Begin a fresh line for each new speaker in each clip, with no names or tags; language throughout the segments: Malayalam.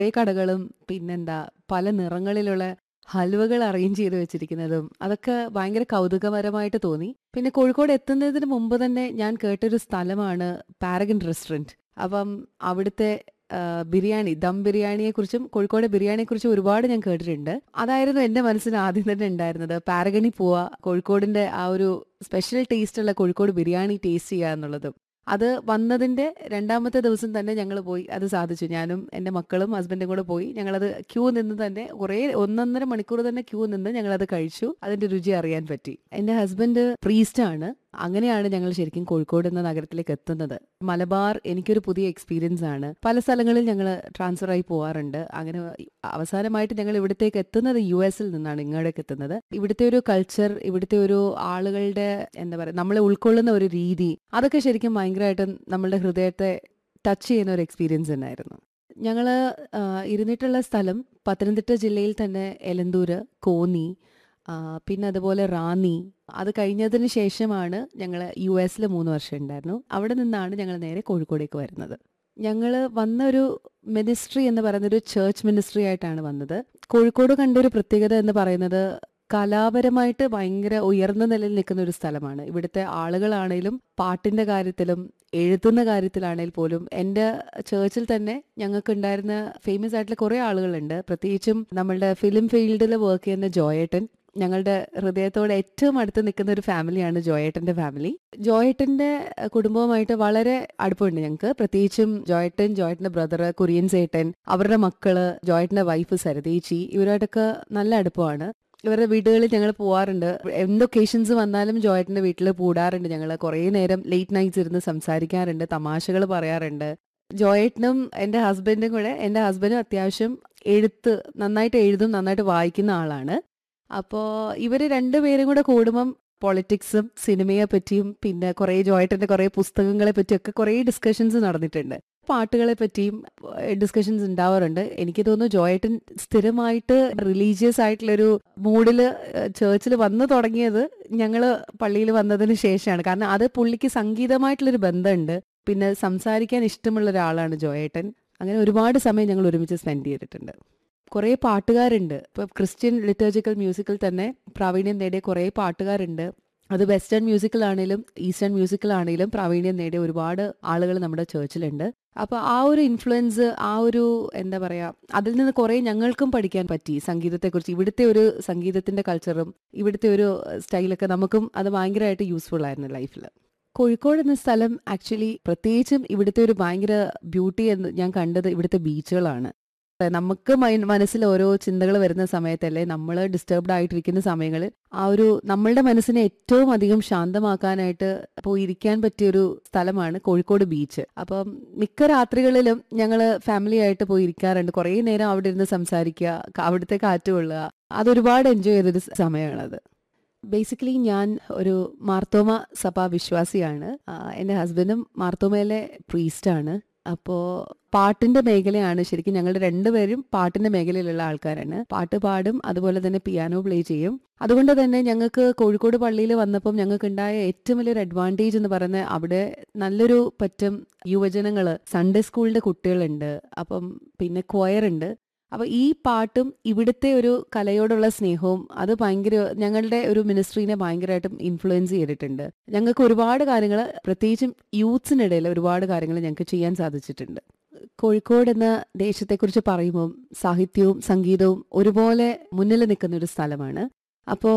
കടകളും പിന്നെന്താ പല നിറങ്ങളിലുള്ള ഹൽവകൾ അറേഞ്ച് ചെയ്ത് വെച്ചിരിക്കുന്നതും അതൊക്കെ ഭയങ്കര കൗതുകപരമായിട്ട് തോന്നി. പിന്നെ കോഴിക്കോട് എത്തുന്നതിന് മുമ്പ് തന്നെ ഞാൻ കേട്ടൊരു സ്ഥലമാണ് പാരഗൺ റെസ്റ്റോറന്റ്. അപ്പം അവിടുത്തെ ബിരിയാണി, ദം ബിരിയാണിയെക്കുറിച്ചും കോഴിക്കോട് ബിരിയാണിയെക്കുറിച്ചും ഒരുപാട് ഞാൻ കേട്ടിട്ടുണ്ട്. അതായിരുന്നു എൻ്റെ മനസ്സിൽ ആദ്യം തന്നെ ഉണ്ടായിരുന്നത്. പാരഗണിൽ പോവാ, കോഴിക്കോടിന്റെ ആ ഒരു സ്പെഷ്യൽ ടേസ്റ്റുള്ള കോഴിക്കോട് ബിരിയാണി ടേസ്റ്റ് ചെയ്യുക എന്നുള്ളതും. അത് വന്നതിന്റെ രണ്ടാമത്തെ ദിവസം തന്നെ ഞങ്ങൾ പോയി അത് സാധിച്ചു. ഞാനും എൻ്റെ മക്കളും ഹസ്ബൻഡും കൂടെ പോയി. ഞങ്ങളത് ക്യൂ നിന്ന് തന്നെ കുറേ 1 1/2 മണിക്കൂർ തന്നെ ക്യൂ നിന്ന് ഞങ്ങളത് കഴിച്ചു. അതിന്റെ രുചി അറിയാൻ പറ്റി. എൻ്റെ ഹസ്ബൻഡ് പ്രീസ്റ്റാണ്. അങ്ങനെയാണ് ഞങ്ങൾ ശരിക്കും കോഴിക്കോട് എന്ന നഗരത്തിലേക്ക് എത്തുന്നത്. മലബാർ എനിക്കൊരു പുതിയ എക്സ്പീരിയൻസ് ആണ്. പല സ്ഥലങ്ങളിൽ ഞങ്ങൾ ട്രാൻസ്ഫർ ആയി പോവാറുണ്ട്. അങ്ങനെ അവസാനമായിട്ട് ഞങ്ങൾ ഇവിടത്തേക്ക് എത്തുന്നത് US-ൽ നിന്നാണ് ഇങ്ങോട്ടേക്ക് എത്തുന്നത്. ഇവിടുത്തെ ഒരു കൾച്ചർ, ഇവിടുത്തെ ഒരു ആളുകളുടെ എന്താ പറയുക, നമ്മളെ ഉൾക്കൊള്ളുന്ന ഒരു രീതി, അതൊക്കെ ശരിക്കും ഭയങ്കരമായിട്ടും നമ്മളുടെ ഹൃദയത്തെ ടച്ച് ചെയ്യുന്ന ഒരു എക്സ്പീരിയൻസ് തന്നെയായിരുന്നു. ഞങ്ങള് ഇരുന്നിട്ടുള്ള സ്ഥലം പത്തനംതിട്ട ജില്ലയിൽ തന്നെ എലന്തൂര്, കോന്നി, പിന്നെ അതുപോലെ റാന്നി. അത് കഴിഞ്ഞതിന് ശേഷമാണ് ഞങ്ങൾ US-ൽ 3 വർഷം ഉണ്ടായിരുന്നു. അവിടെ നിന്നാണ് ഞങ്ങൾ നേരെ കോഴിക്കോടേക്ക് വരുന്നത്. ഞങ്ങൾ വന്ന ഒരു മിനിസ്ട്രി എന്ന് പറയുന്നൊരു ചേർച്ച് മിനിസ്ട്രി ആയിട്ടാണ് വന്നത്. കോഴിക്കോട് കണ്ടൊരു പ്രത്യേകത എന്ന് പറയുന്നത് കലാപരമായിട്ട് ഭയങ്കര ഉയർന്ന നിലയിൽ നിൽക്കുന്ന ഒരു സ്ഥലമാണ്. ഇവിടുത്തെ ആളുകളാണേലും പാട്ടിന്റെ കാര്യത്തിലും എഴുതുന്ന കാര്യത്തിലാണെങ്കിൽ പോലും എൻ്റെ ചേർച്ചിൽ തന്നെ ഞങ്ങൾക്ക് ഉണ്ടായിരുന്ന ഫേമസ് ആയിട്ടുള്ള കുറേ ആളുകളുണ്ട്. പ്രത്യേകിച്ചും നമ്മളുടെ ഫിലിം ഫീൽഡിൽ വർക്ക് ചെയ്യുന്ന ജോയേട്ടൻ. ഞങ്ങളുടെ ഹൃദയത്തോട് ഏറ്റവും അടുത്ത് നിൽക്കുന്ന ഒരു ഫാമിലിയാണ് ജോയേട്ടന്റെ ഫാമിലി. ജോയേട്ടന്റെ കുടുംബവുമായിട്ട് വളരെ അടുപ്പമുണ്ട് ഞങ്ങൾക്ക്. പ്രത്യേകിച്ചും ജോയേട്ടന്റെ ബ്രദർ കുര്യൻ സേട്ടൻ, അവരുടെ മക്കള്, ജോയേട്ടന്റെ വൈഫ് സരതേച്ചി, ഇവരായിട്ടൊക്കെ നല്ല അടുപ്പമാണ്. ഇവരുടെ വീടുകളിൽ ഞങ്ങൾ പോവാറുണ്ട്. എന്ത് ഒക്കേഷൻസ് വന്നാലും ജോയേട്ടന്റെ വീട്ടിൽ കൂടാറുണ്ട്. ഞങ്ങൾ കുറേ നേരം ലേറ്റ് നൈറ്റ്സ് ഇരുന്ന് സംസാരിക്കാറുണ്ട്, തമാശകൾ പറയാറുണ്ട്. ജോയേട്ടനും എൻ്റെ ഹസ്ബൻഡും കൂടെ, എൻ്റെ ഹസ്ബൻഡും അത്യാവശ്യം നന്നായിട്ട് എഴുതും, നന്നായിട്ട് വായിക്കുന്ന ആളാണ്. അപ്പോൾ ഇവർ രണ്ടുപേരും കൂടെ കൂടുമ്പം പൊളിറ്റിക്സും സിനിമയെ പറ്റിയും പിന്നെ കുറേ ജോയേട്ടൻ്റെ കുറേ പുസ്തകങ്ങളെ പറ്റിയൊക്കെ കുറേ ഡിസ്കഷൻസ് നടന്നിട്ടുണ്ട്. പാട്ടുകളെ പറ്റിയും ഡിസ്കഷൻസ് ഉണ്ടാവാറുണ്ട്. എനിക്ക് തോന്നുന്നു ജോയേട്ടൻ സ്ഥിരമായിട്ട് റിലീജിയസ് ആയിട്ടുള്ളൊരു മൂഡിൽ ചേർച്ചിൽ വന്നു തുടങ്ങിയത് ഞങ്ങൾ പള്ളിയിൽ വന്നതിന് ശേഷമാണ്. കാരണം അത് പുള്ളിക്ക് സംഗീതമായിട്ടുള്ളൊരു ബന്ധമുണ്ട്. പിന്നെ സംസാരിക്കാൻ ഇഷ്ടമുള്ള ഒരാളാണ് ജോയേട്ടൻ. അങ്ങനെ ഒരുപാട് സമയം ഞങ്ങൾ ഒരുമിച്ച് സ്പെൻഡ് ചെയ്തിട്ടുണ്ട്. കുറേ പാട്ടുകാരുണ്ട്. ഇപ്പോൾ ക്രിസ്ത്യൻ ലിറ്റർജിക്കൽ മ്യൂസിക്കിൽ തന്നെ പ്രാവീണ്യം നേടിയ കുറേ പാട്ടുകാരുണ്ട്. അത് വെസ്റ്റേൺ മ്യൂസിക്കിലാണേലും ഈസ്റ്റേൺ മ്യൂസിക്കിലാണേലും പ്രാവീണ്യം നേടിയ ഒരുപാട് ആളുകൾ നമ്മുടെ ചേർച്ചിലുണ്ട്. അപ്പോൾ ആ ഒരു ഇൻഫ്ലുവൻസ്, ആ ഒരു എന്താ പറയുക, അതിൽ നിന്ന് കുറേ ഞങ്ങൾക്കും പഠിക്കാൻ പറ്റി സംഗീതത്തെക്കുറിച്ച്. ഇവിടുത്തെ ഒരു സംഗീതത്തിന്റെ കൾച്ചറും ഇവിടുത്തെ ഒരു സ്റ്റൈലൊക്കെ നമുക്കും അത് ഭയങ്കരമായിട്ട് യൂസ്ഫുൾ ആയിരുന്നു ലൈഫിൽ. കോഴിക്കോട് എന്ന സ്ഥലം ആക്ച്വലി പ്രത്യേകിച്ചും ഇവിടുത്തെ ഒരു ഭയങ്കര ബ്യൂട്ടി എന്ന് ഞാൻ കണ്ടത് ഇവിടുത്തെ ബീച്ചുകളാണ്. നമുക്ക് മനസ്സിൽ ഓരോ ചിന്തകൾ വരുന്ന സമയത്തല്ലേ, നമ്മൾ ഡിസ്റ്റർബ്ഡ് ആയിട്ടിരിക്കുന്ന സമയങ്ങളിൽ ആ ഒരു നമ്മളുടെ മനസ്സിനെ ഏറ്റവും അധികം ശാന്തമാക്കാനായിട്ട് പോയിരിക്കാൻ പറ്റിയൊരു സ്ഥലമാണ് കോഴിക്കോട് ബീച്ച്. അപ്പം മിക്ക രാത്രികളിലും ഞങ്ങൾ ഫാമിലി ആയിട്ട് പോയിരിക്കാറുണ്ട്. കുറേ നേരം അവിടെ ഇരുന്ന് സംസാരിക്കുക, അവിടുത്തെ കാറ്റ് കൊള്ളുക, അതൊരുപാട് എൻജോയ് ചെയ്തൊരു സമയമാണത്. ബേസിക്കലി ഞാൻ ഒരു മാർത്തോമ സഭാ വിശ്വാസിയാണ്. എൻ്റെ ഹസ്ബൻഡും മാർത്തോമയിലെ പ്രീസ്റ്റാണ്. അപ്പോൾ പാട്ടിന്റെ മേഖലയാണ് ശരിക്കും. ഞങ്ങളുടെ രണ്ടുപേരും പാട്ടിന്റെ മേഖലയിലുള്ള ആൾക്കാരാണ്. പാട്ട് പാടും, അതുപോലെ തന്നെ പിയാനോ പ്ലേ ചെയ്യും. അതുകൊണ്ട് തന്നെ ഞങ്ങൾക്ക് കോഴിക്കോട് പള്ളിയിൽ വന്നപ്പം ഞങ്ങൾക്ക് ഉണ്ടായ ഏറ്റവും വലിയൊരു അഡ്വാൻറ്റേജ് എന്ന് പറയുന്നത് അവിടെ നല്ലൊരു പറ്റം യുവജനങ്ങള്, സൺഡേ സ്കൂളിന്റെ കുട്ടികളുണ്ട്, അപ്പം പിന്നെ ക്വയർ ഉണ്ട്. അപ്പൊ ഈ പാട്ടും ഇവിടുത്തെ ഒരു കലയോടുള്ള സ്നേഹവും അത് ഭയങ്കര ഞങ്ങളുടെ ഒരു മിനിസ്ട്രീനെ ഭയങ്കരമായിട്ടും ഇൻഫ്ലുവൻസ് ചെയ്തിട്ടുണ്ട്. ഞങ്ങൾക്ക് ഒരുപാട് കാര്യങ്ങൾ, പ്രത്യേകിച്ചും യൂത്ത്സിനിടയിൽ ഒരുപാട് കാര്യങ്ങൾ ഞങ്ങൾക്ക് ചെയ്യാൻ സാധിച്ചിട്ടുണ്ട്. കോഴിക്കോട് എന്ന ദേശത്തെക്കുറിച്ച് പറയുമ്പോൾ സാഹിത്യവും സംഗീതവും ഒരുപോലെ മുന്നിൽ നിൽക്കുന്ന ഒരു സ്ഥലമാണ്. അപ്പോൾ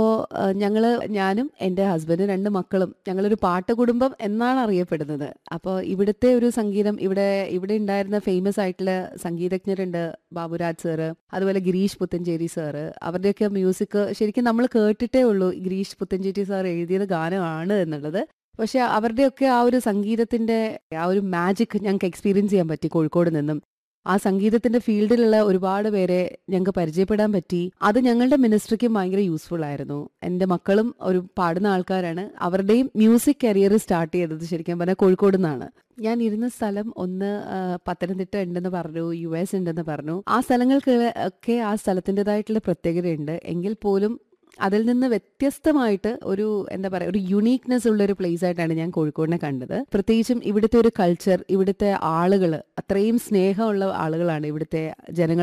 ഞാനും എൻ്റെ ഹസ്ബൻഡും 2 മക്കളും ഞങ്ങളൊരു പാട്ട് കുടുംബം എന്നാണ് അറിയപ്പെടുന്നത്. അപ്പോൾ ഇവിടുത്തെ ഒരു സംഗീതം, ഇവിടെ ഉണ്ടായിരുന്ന ഫേമസ് ആയിട്ടുള്ള സംഗീതജ്ഞരുണ്ട്, ബാബുരാജ് സാറ്, അതുപോലെ ഗിരീഷ് പുത്തഞ്ചേരി സാറ്. അവരുടെയൊക്കെ മ്യൂസിക് ശരിക്കും നമ്മൾ കേട്ടിട്ടേ ഉള്ളൂ ഗിരീഷ് പുത്തഞ്ചേരി സാർ എഴുതിയത് ഗാനമാണ് എന്നുള്ളത്. പക്ഷെ അവരുടെയൊക്കെ ആ ഒരു സംഗീതത്തിന്റെ ആ ഒരു മാജിക് ഞങ്ങൾക്ക് എക്സ്പീരിയൻസ് ചെയ്യാൻ പറ്റി കോഴിക്കോട് നിന്നും. ആ സംഗീതത്തിന്റെ ഫീൽഡിലുള്ള ഒരുപാട് പേരെ ഞങ്ങൾക്ക് പരിചയപ്പെടാൻ പറ്റി. അത് ഞങ്ങളുടെ മിനിസ്ട്രിക്കും ഭയങ്കര യൂസ്ഫുൾ ആയിരുന്നു. എൻ്റെ മക്കളും ഒരു പാടുന്ന ആൾക്കാരാണ്. അവരുടെയും മ്യൂസിക് കരിയർ സ്റ്റാർട്ട് ചെയ്തത് ശരിക്കും പറഞ്ഞാൽ കോഴിക്കോട് നിന്നാണ്. ഞാൻ ഇരുന്ന സ്ഥലം ഒന്ന് പത്തനംതിട്ട ഉണ്ടെന്ന് പറഞ്ഞു, US ഉണ്ടെന്ന് പറഞ്ഞു. ആ സ്ഥലങ്ങൾക്ക് ഒക്കെ ആ സ്ഥലത്തിൻ്റെതായിട്ടുള്ള പ്രത്യേകതയുണ്ട്. എങ്കിൽ പോലും അതിൽ നിന്ന് വ്യത്യസ്തമായിട്ട് ഒരു എന്താ പറയുക ഒരു യുണീക്നെസ് ഉള്ള ഒരു പ്ലേസ് ആയിട്ടാണ് ഞാൻ കോഴിക്കോടിനെ കണ്ടത്. പ്രത്യേകിച്ചും ഇവിടുത്തെ ഒരു കൾച്ചർ, ഇവിടുത്തെ ആളുകൾ അത്രയും സ്നേഹമുള്ള ആളുകളാണ് ഇവിടുത്തെ ജനങ്ങൾ